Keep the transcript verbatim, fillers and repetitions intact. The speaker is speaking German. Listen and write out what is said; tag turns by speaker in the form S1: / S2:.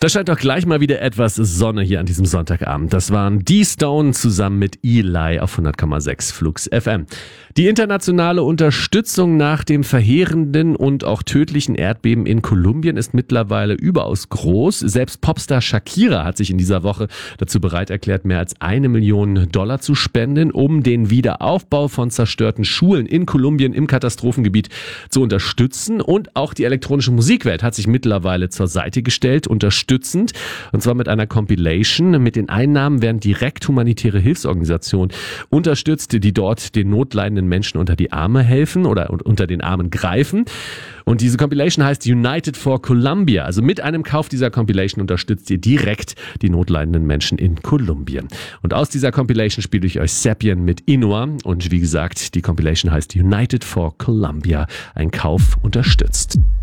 S1: Da scheint doch gleich mal wieder etwas Sonne hier an diesem Sonntagabend. Das waren D-Stone zusammen mit Eli auf hundert Komma sechs Flux F M. Die internationale Unterstützung nach dem verheerenden und auch tödlichen Erdbeben in Kolumbien ist mittlerweile überaus groß. Selbst Popstar Shakira hat sich in dieser Woche dazu bereit erklärt, mehr als eine Million Dollar zu spenden, um den Wiederaufbau von zerstörten Schulen in Kolumbien im Katastrophengebiet zu unterstützen. Und auch die elektronische Musikwelt hat sich mittlerweile zur Seite gestellt, unterstützend. Und zwar mit einer Compilation. Mit den Einnahmen werden direkt humanitäre Hilfsorganisationen unterstützt, die dort den notleidenden Menschen unter die Arme helfen oder unter den Armen greifen. Und diese Compilation heißt United for Colombia. Also mit einem Kauf dieser Compilation unterstützt ihr direkt die notleidenden Menschen in Kolumbien. Und aus dieser Compilation spiele ich euch Sapien mit Inua. Und wie gesagt, die Compilation heißt United for Colombia. Ein Kauf unterstützt.